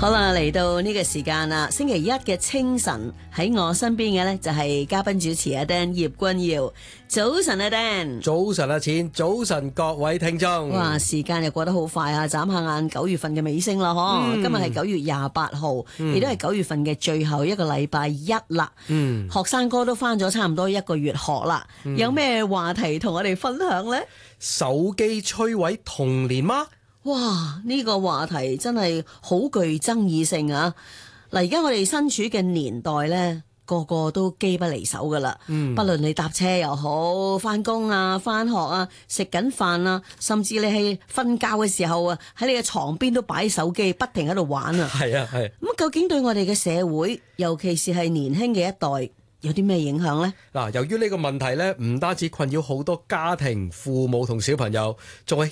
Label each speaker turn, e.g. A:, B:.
A: 好啦，嚟到呢個時間啦，星期一嘅清晨喺我身邊嘅呢就係嘉賓主持阿 Dan 葉君耀。早晨阿 Dan，
B: 早晨阿錢，早晨各位聽眾。
A: 哇，時間又過得好快啊！眨下眼9月份嘅尾聲啦，嗬、今日係9月28號，亦都係9月份嘅最後一個禮拜一啦。學生哥都返咗差唔多1個月學啦，有咩話題同我哋分享呢？
B: 手機摧毀童年嗎？
A: 哇！呢個話題真係好具爭議性啊！嗱，而家我哋身處嘅年代呢，個個都機不離手噶啦。不論你搭車又好，返工啊、返學啊、食緊飯啊，甚至你係瞓覺嘅時候啊，喺你嘅床邊都擺手機，不停喺度玩啊。
B: 係啊，係。
A: 咁究竟對我哋嘅社會，尤其是係年輕嘅一代，有啲咩影響呢？
B: 嗱，由於呢個問題咧，唔單止困擾好多家庭、父母同小朋友，仲係